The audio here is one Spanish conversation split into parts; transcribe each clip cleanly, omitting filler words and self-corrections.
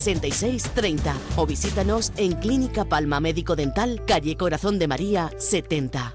6630 o visítanos en Clínica Palma Médico Dental, calle Corazón de María 70.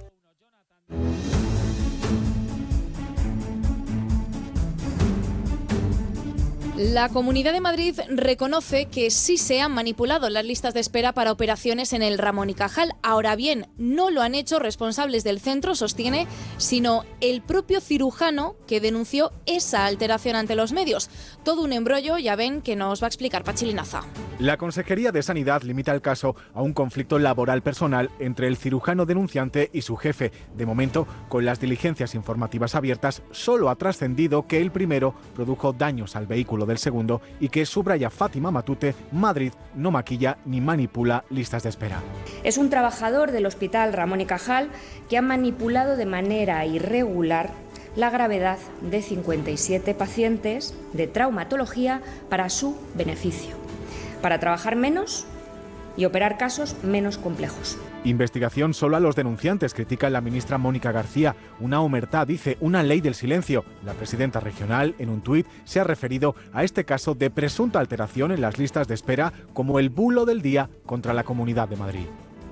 La Comunidad de Madrid reconoce que sí se han manipulado las listas de espera para operaciones en el Ramón y Cajal. Ahora bien, no lo han hecho responsables del centro, sostiene, sino el propio cirujano que denunció esa alteración ante los medios. Todo un embrollo, ya ven, que nos va a explicar Pachi Linaza. La Consejería de Sanidad limita el caso a un conflicto laboral personal entre el cirujano denunciante y su jefe. De momento, con las diligencias informativas abiertas, solo ha trascendido que el primero produjo daños al vehículo del segundo y que, subraya Fátima Matute, Madrid no maquilla ni manipula listas de espera. Es un trabajador del Hospital Ramón y Cajal que ha manipulado de manera irregular la gravedad de 57 pacientes de traumatología para su beneficio, para trabajar menos y operar casos menos complejos. Investigación solo a los denunciantes, critica la ministra Mónica García. Una omertá, dice, una ley del silencio. La presidenta regional, en un tuit, se ha referido a este caso de presunta alteración en las listas de espera como el bulo del día contra la Comunidad de Madrid.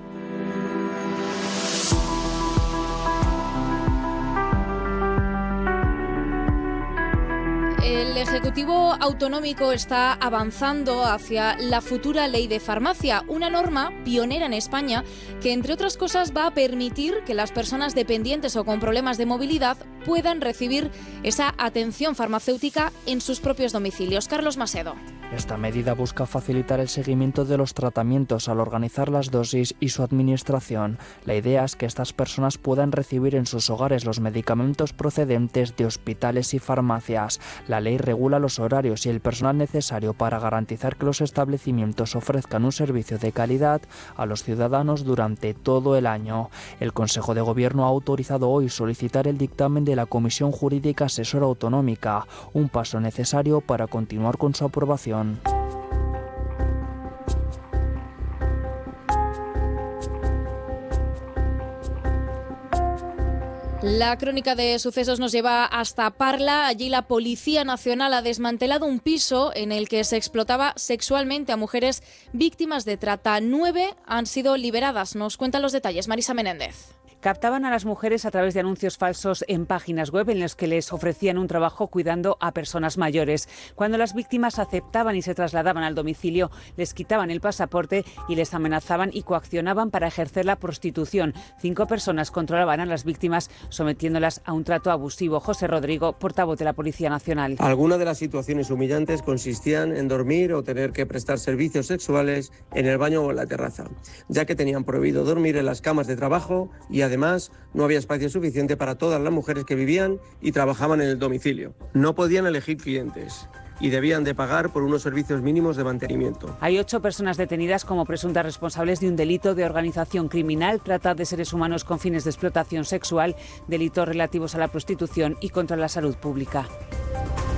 El Ejecutivo Autonómico está avanzando hacia la futura ley de farmacia, una norma pionera en España que, entre otras cosas, va a permitir que las personas dependientes o con problemas de movilidad puedan recibir esa atención farmacéutica en sus propios domicilios. Carlos Masedo. Esta medida busca facilitar el seguimiento de los tratamientos al organizar las dosis y su administración. La idea es que estas personas puedan recibir en sus hogares los medicamentos procedentes de hospitales y farmacias. La ley regula los horarios y el personal necesario para garantizar que los establecimientos ofrezcan un servicio de calidad a los ciudadanos durante todo el año. El Consejo de Gobierno ha autorizado hoy solicitar el dictamen de la Comisión Jurídica Asesora Autonómica, un paso necesario para continuar con su aprobación. La crónica de sucesos nos lleva hasta Parla. Allí la Policía Nacional ha desmantelado un piso en el que se explotaba sexualmente a mujeres víctimas de trata. 9 han sido liberadas. Nos cuentan los detalles Marisa Menéndez. Captaban a las mujeres a través de anuncios falsos en páginas web en los que les ofrecían un trabajo cuidando a personas mayores. Cuando las víctimas aceptaban y se trasladaban al domicilio, les quitaban el pasaporte y les amenazaban y coaccionaban para ejercer la prostitución. 5 personas controlaban a las víctimas sometiéndolas a un trato abusivo. José Rodrigo, portavoz de la Policía Nacional. Algunas de las situaciones humillantes consistían en dormir o tener que prestar servicios sexuales en el baño o en la terraza, ya que tenían prohibido dormir en las camas de trabajo y además no había espacio suficiente para todas las mujeres que vivían y trabajaban en el domicilio. No podían elegir clientes y debían de pagar por unos servicios mínimos de mantenimiento. Hay 8 personas detenidas como presuntas responsables de un delito de organización criminal, trata de seres humanos con fines de explotación sexual, delitos relativos a la prostitución y contra la salud pública.